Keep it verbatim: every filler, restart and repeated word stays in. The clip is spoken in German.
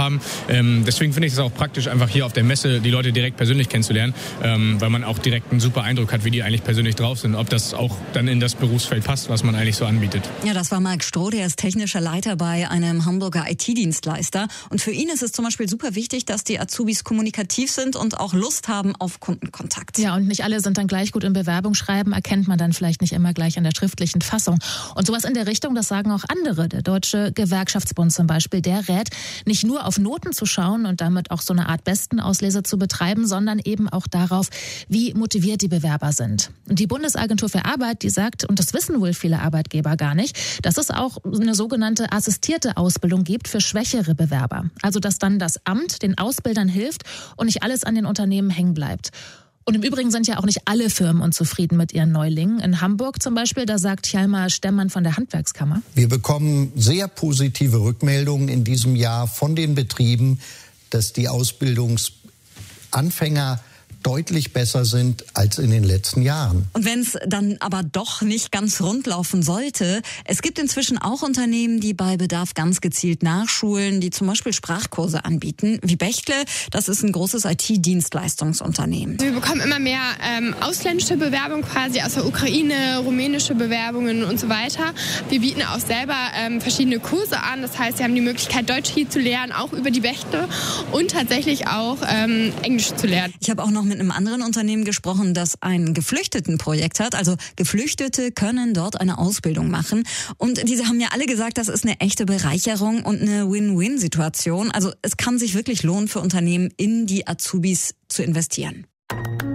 haben. Ähm, deswegen finde ich es auch praktisch, einfach hier auf der Messe die Leute direkt persönlich kennenzulernen, ähm, weil man auch direkt einen super Eindruck hat, wie die eigentlich persönlich drauf sind, ob das auch dann in das Berufsfeld passt, was man eigentlich so anbietet. Ja, das war Marc Stroh, der ist technischer Leiter bei einem Hamburger I T-Dienstleister. Und für ihn ist es zum Beispiel super wichtig, dass die Azubis kommunikativ sind und auch Lust haben auf Kundenkontakt. Ja, und nicht alle sind dann gleich gut im Bewerbungsschreiben, erkennt man dann vielleicht nicht immer gleich an der schriftlichen Fassung. Und sowas in der Richtung, das sagen auch andere. Der Deutsche Gewerkschaftsbund zum Beispiel, der rät, nicht nur auf Noten zu schauen und damit auch so eine Art Bestenauslese zu betreiben, sondern eben auch darauf, wie motiviert die Bewerber sind. Und die Bundesagentur für Arbeit, die sagt, und das wissen wohl viele Arbeitgeber gar nicht, dass es auch eine sogenannte assistierte Ausbildung gibt für schwächere Bewerber. Also dass dann das Amt den Ausbildern hilft und nicht alles an den Unternehmen hängen bleibt. Und im Übrigen sind ja auch nicht alle Firmen unzufrieden mit ihren Neulingen. In Hamburg zum Beispiel, da sagt Hjalmar Stemmann von der Handwerkskammer: Wir bekommen sehr positive Rückmeldungen in diesem Jahr von den Betrieben, dass die Ausbildungsanfänger deutlich besser sind als in den letzten Jahren. Und wenn es dann aber doch nicht ganz rund laufen sollte, es gibt inzwischen auch Unternehmen, die bei Bedarf ganz gezielt nachschulen, die zum Beispiel Sprachkurse anbieten, wie Bechtle. Das ist ein großes I T-Dienstleistungsunternehmen. Wir bekommen immer mehr ähm, ausländische Bewerbungen quasi aus der Ukraine, rumänische Bewerbungen und so weiter. Wir bieten auch selber ähm, verschiedene Kurse an. Das heißt, wir haben die Möglichkeit, Deutsch hier zu lernen, auch über die Bechtle, und tatsächlich auch ähm, Englisch zu lernen. Ich habe auch noch mit einem anderen Unternehmen gesprochen, das ein Geflüchtetenprojekt hat. Also Geflüchtete können dort eine Ausbildung machen. Und diese haben ja alle gesagt, das ist eine echte Bereicherung und eine Win-Win-Situation. Also es kann sich wirklich lohnen für Unternehmen, in die Azubis zu investieren.